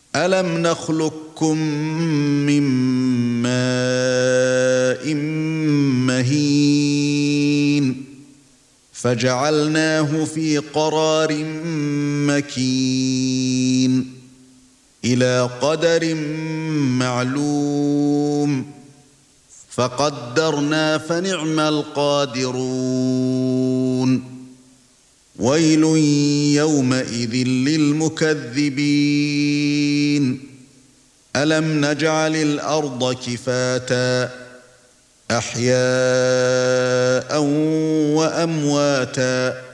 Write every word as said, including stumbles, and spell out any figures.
أَلَمْ نَخْلُقكُّم مِّن مَّاءٍ مَّهِينٍ فَجَعَلْنَاهُ فِي قَرَارٍ مَّكِينٍ إِلَى قَدَرٍ مَّعْلُومٍ فَقَدَّرْنَا فَنِعْمَ الْقَادِرُونَ وَيْلٌ يَوْمَئِذٍ لِّلْمُكَذِّبِينَ أَلَمْ نَجْعَلِ الْأَرْضَ كِفَاتًا أَحْيَاءً وَأَمْوَاتًا